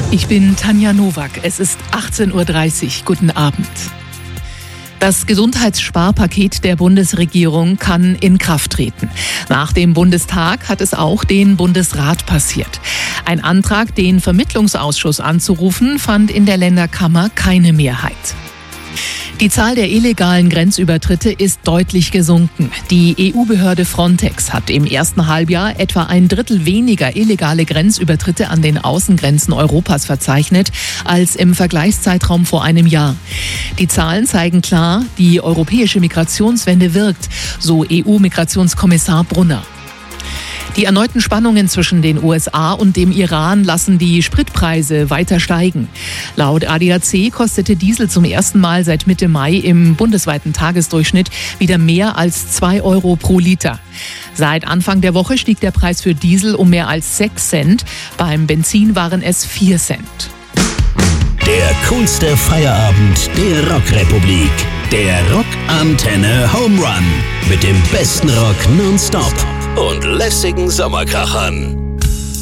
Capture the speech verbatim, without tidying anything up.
Ich bin Tanja Nowak. Es ist achtzehn Uhr dreißig. Guten Abend. Das Gesundheitssparpaket der Bundesregierung kann in Kraft treten. Nach dem Bundestag hat es auch den Bundesrat passiert. Ein Antrag, den Vermittlungsausschuss anzurufen, fand in der Länderkammer keine Mehrheit. Die Zahl der illegalen Grenzübertritte ist deutlich gesunken. Die E U-Behörde Frontex hat im ersten Halbjahr etwa ein Drittel weniger illegale Grenzübertritte an den Außengrenzen Europas verzeichnet als im Vergleichszeitraum vor einem Jahr. Die Zahlen zeigen klar, die europäische Migrationswende wirkt, so E U-Migrationskommissar Brunner. Die erneuten Spannungen zwischen den U S A und dem Iran lassen die Spritpreise weiter steigen. Laut A D A C kostete Diesel zum ersten Mal seit Mitte Mai im bundesweiten Tagesdurchschnitt wieder mehr als zwei Euro pro Liter. Seit Anfang der Woche stieg der Preis für Diesel um mehr als sechs Cent. Beim Benzin waren es vier Cent. Der coolste Feierabend der Rockrepublik. Der Rockantenne Home Run. Mit dem besten Rock nonstop und lässigen Sommerkrachern.